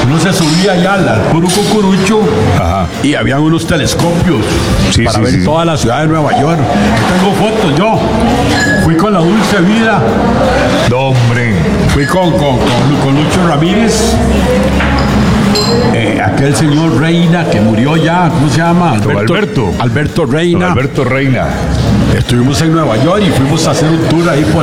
uno se subía allá al puro cucurucho. Ajá. Y habían unos telescopios para ver toda la ciudad de Nueva York. Tengo fotos yo. Fui con la Dulce Vida. No, hombre. Fui con Lucho Ramírez. Aquel señor Reina que murió ya, ¿cómo se llama? Alberto Reina. Don Alberto Reina. Estuvimos en Nueva York y fuimos a hacer un tour ahí por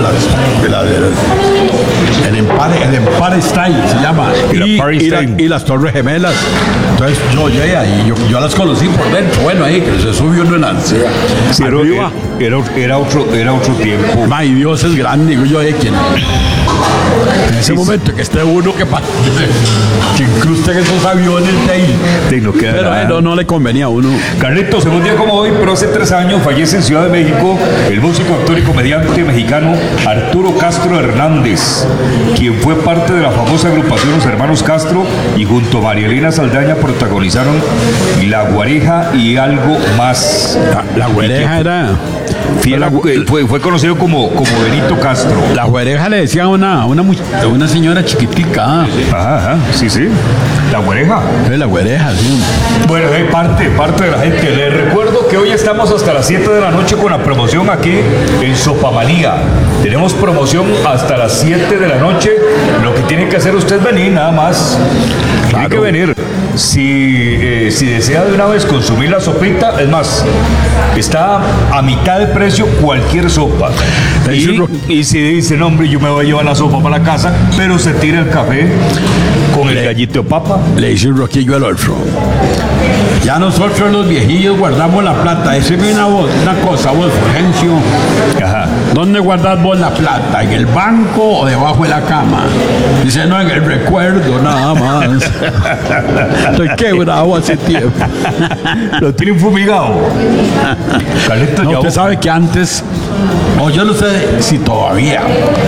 el Empire State se llama. Y las Torres Gemelas. Entonces yo llegué ahí, yo las conocí por dentro. Bueno, ahí que se subió uno en la sí, era otro tiempo. Ay, Dios es grande, digo yo, ¿quién? En ese momento que esté uno que incruste en esos aviones de ahí. Pero no le convenía a uno. Carlitos, en un día como hoy, pero hace 3 años, fallece en Ciudad de México el músico, actor y comediante mexicano Arturo Castro Hernández, quien fue parte de la famosa agrupación Los Hermanos Castro y junto a María Elena Saldaña protagonizaron La Guareja y Algo Más. La Guareja era... Fue conocido como Benito Castro. La Guareja le decían a una señora chiquitica. Ajá, sí. La Guareja. La Guareja, sí. Bueno, parte de la gente. Les recuerdo que hoy estamos hasta las 7 de la noche con la promoción aquí en Sopamanía. Tenemos promoción hasta las 7 de la noche. Lo que tiene que hacer usted es venir, nada más. Tiene que venir. Si desea de una vez consumir la sopita, es más, está a mitad de precio cualquier sopa. Y si dice, no, hombre, yo me voy a llevar la sopa para la casa, pero se tira el café con el gallito de papa. Le dice un roquillo al otro. Ya nosotros los viejillos guardamos la plata. Decime una cosa, vos, Fulgencio. Ajá. ¿Dónde guardas vos la plata? ¿En el banco o debajo de la cama? Dice, no, en el recuerdo, nada más. Estoy quebrado hace tiempo. Lo tienen fumigado. Carlitos, no, usted sabe que antes, yo no sé si todavía,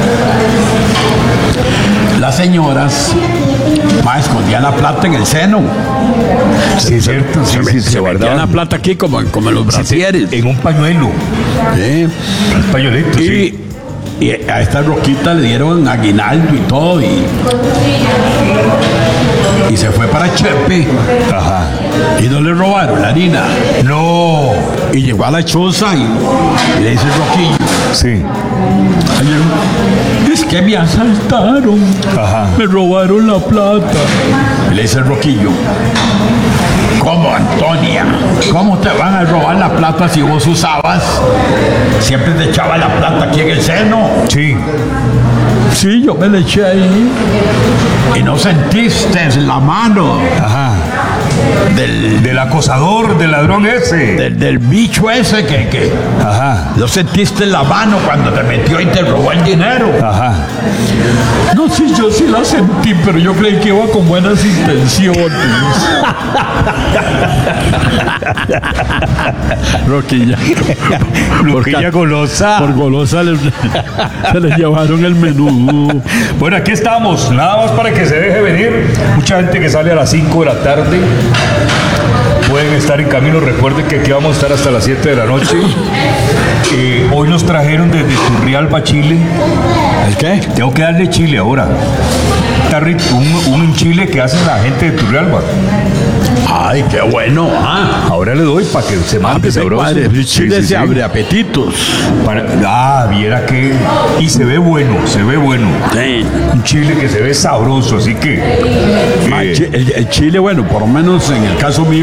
las señoras escondían la plata en el seno. Sí, es cierto. Se guardaban la plata aquí como en los brasieres. En un pañuelo. Sí. Un pañuelito, sí. Y a esta roquita le dieron aguinaldo y todo. Y se fue para Chepe. Ajá. Y no le robaron la harina. No. Y llegó a la choza y le dice el roquillo. Sí. Es que me asaltaron. Ajá. Me robaron la plata. Y le dice el roquillo. ¿Cómo, Antonia? ¿Cómo te van a robar la plata si vos usabas? Siempre te echaba la plata aquí en el seno. Sí. Sí, yo me la eché ahí. Y no sentiste la mano. Ajá. Del acosador, del ladrón ese. Del bicho ese que ajá. No sentiste la mano cuando te metió y te robó el dinero. Ajá. No, sí, yo sí la sentí, pero yo creí que iba con buenas intenciones. Roquilla golosa. Por golosa se les llevaron el menú. Bueno, aquí estamos, nada más para que se deje venir. Mucha gente que sale a las 5 de la tarde. Pueden estar en camino. Recuerden que aquí vamos a estar hasta las 7 de la noche. Hoy nos trajeron desde Turrialba, Chile. ¿El qué? Tengo que darle chile ahora. Está rico, un chile que hacen la gente de Turrialba. Ay, qué bueno. Ahora le doy para que se mate sabroso. El chile se abre apetitos. Viera que... Y se ve bueno, se ve bueno. Sí. Un chile que se ve sabroso, así que... El chile, bueno, por lo menos en el caso mío,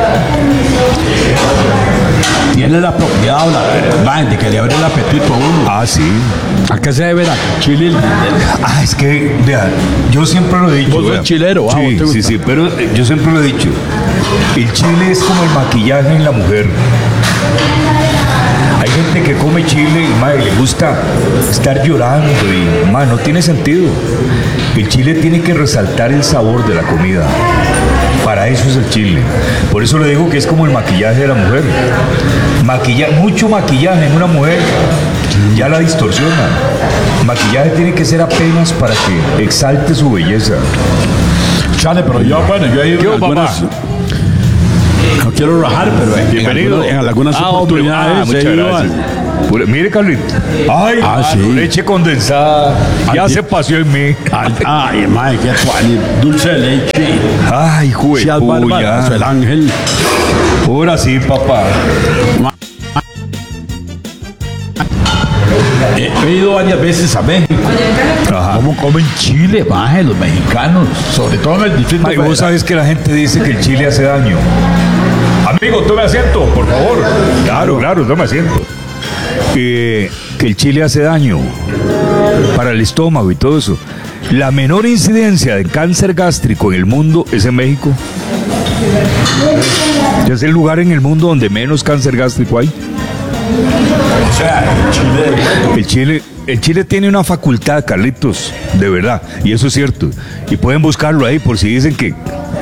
tiene la propiedad de que le abre el apetito a uno. Sí. ¿A qué se debe el chile? Es que, vea, yo siempre lo he dicho. Vos sos chilero, sí, pero yo siempre lo he dicho. El chile es como el maquillaje en la mujer. Hay gente que come chile y le gusta estar llorando y no tiene sentido. El chile tiene que resaltar el sabor de la comida. Para eso es el chile. Por eso le digo que es como el maquillaje de la mujer. Mucho maquillaje en una mujer ya la distorsiona. El maquillaje tiene que ser apenas para que exalte su belleza. Chale, pero yo he ido algunas... No quiero rajar, pero en algunas oportunidades muchas gracias. Mire, Carlito. Sí. Leche condensada. Ya se paseó en mí. Ay, madre, qué dulce de leche y Ay, Si al barbarazo, el ángel. Ahora sí, papá. He ido varias veces a México. Ajá. ¿Cómo comen chile, maje, los mexicanos? Sobre todo en el distrito Ay, federal. vos sabes que la gente dice que el chile hace daño. Amigo, tome asiento, por favor. Claro, tome asiento. Que el chile hace daño para el estómago y todo eso. La menor incidencia de cáncer gástrico en el mundo es en México. Es el lugar en el mundo donde menos cáncer gástrico hay. O sea, El chile tiene una facultad, Carlitos, de verdad, y eso es cierto. Y pueden buscarlo ahí por si dicen que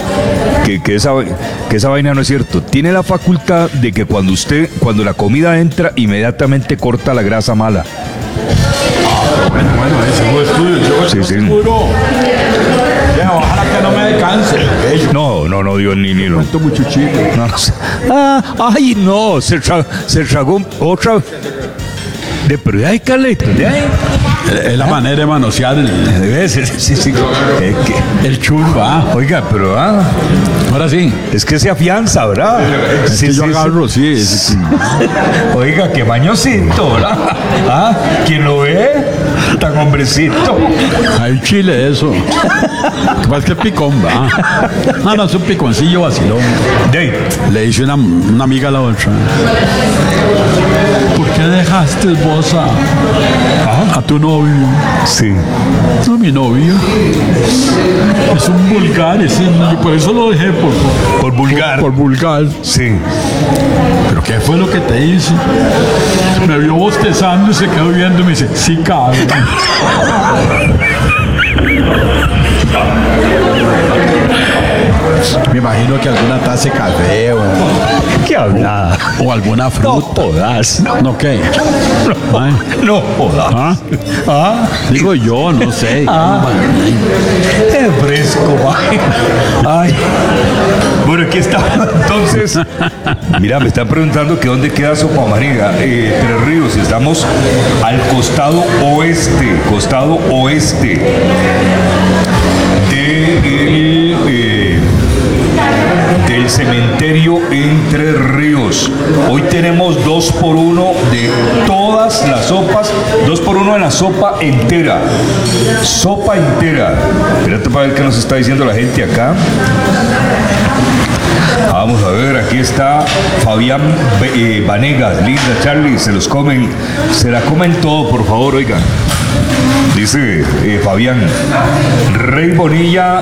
esa vaina no es cierto. Tiene la facultad de que cuando la comida entra, inmediatamente corta la grasa mala. bueno, ese fue estudio. Yo Sí. seguro. Ya, ojalá que no me dé cáncer. No, Dios ni lo. Cuento mucho chile. Ay, no, se tragó otra. Pero de ahí, Carlitos, de ahí. Es la manera de manosear Sí. el churba. Oiga, pero Ahora sí. es que se afianza, ¿verdad? Es que yo agarro, sí. Oiga, qué mañosito, ¿verdad? ¿Quién lo ve? Tan hombrecito. Hay chile eso. Lo que pasa es que es picón, va. No, es un piconcillo vacilón. Le dice una amiga a la otra. ¿Por qué dejaste vos a tu novio? Sí. No, mi novio. Es un vulgar, por eso lo dejé, Por vulgar. Por vulgar. Sí. ¿Pero qué fue lo que te hice? Me vio bostezando y se quedó viendo y me dice, sí, cabrón. Me imagino que alguna taza de café ¿Qué habla? o alguna fruta. jodas. ¿No qué? No jodas. Digo yo, no sé. Qué fresco, mae. Ay. Bueno, aquí está. Entonces, mira, me están preguntando que dónde queda Sopamariga. Tres Ríos. Estamos al costado oeste del cementerio Entre Ríos. Hoy tenemos 2x1 de todas las sopas, 2x1 de la sopa entera. Sopa entera. Espérate para ver qué nos está diciendo la gente acá. Vamos a ver, aquí está Fabián Vanegas, Linda, Charlie, se la comen todo, por favor, oigan. Dice Fabián, Rey Bonilla,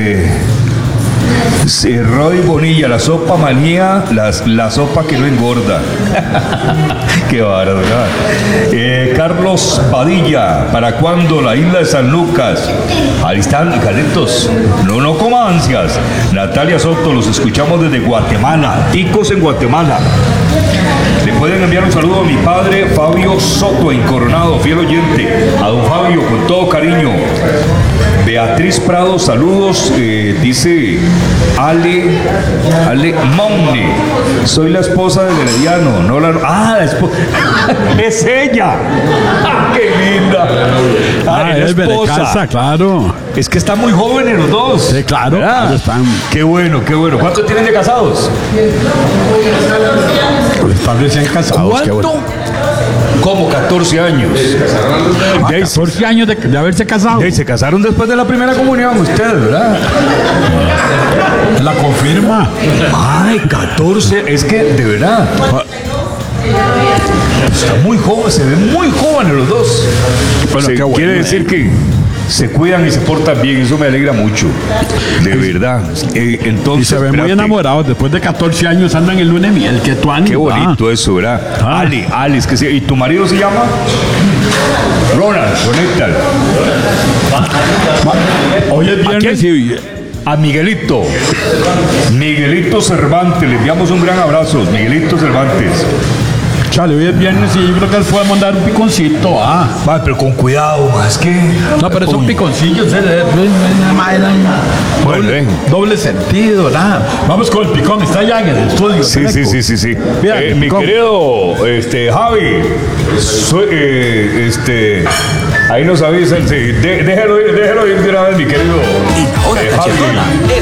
Roy Bonilla, la sopa manía, la sopa que no engorda. Qué bárbaro, ¿verdad? Carlos Padilla, ¿para cuándo la isla de San Lucas? Ahí están, Carlitos. No coma ansias. Natalia Soto, los escuchamos desde Guatemala. Ticos en Guatemala. Le pueden enviar un saludo a mi padre Fabio Soto, en Coronado, fiel oyente. A don Fabio, con todo cariño. Beatriz Prado, saludos. Dice Ale Maune. Soy la esposa de Herediano. No la esposa. Es ella. ¡Qué linda! Es de casa, claro. Es que están muy jóvenes los dos. Sí, claro. Están. Qué bueno. ¿Cuántos tienen de casados? Están recién casados. ¿Cuánto? Bueno. Como 14 años. 14 años de haberse casado. Se casaron después de la primera comunión ustedes, ¿verdad? La confirma. Ay, 14. Es que, de verdad. Está muy joven, se ven muy jóvenes los dos. Bueno, qué bueno. Quiere decir que se cuidan y se portan bien, eso me alegra mucho. De verdad. Entonces, Y se ven muy espérate. enamorados. Después de 14 años andan en luna de miel. Qué tuani. Qué bonito eso, ¿verdad? Ali, es que sí. ¿Y tu marido se llama? Ronald. Hoy es ¿A viernes quién? y A Miguelito Cervantes, le enviamos un gran abrazo. Miguelito Cervantes. chale, hoy es viernes y yo creo que les puedo mandar un piconcito. Va, pero con cuidado, es que. No, pero son piconcillos. Bueno, ven. Doble sentido, ¿verdad? Vamos con el picón. Está allá en el estudio. Sí. Mira, Mi ¿cómo? querido Javi, ahí nos avisan, sí. Déjalo ir de una vez, mi querido En la hora Javi. cachetona,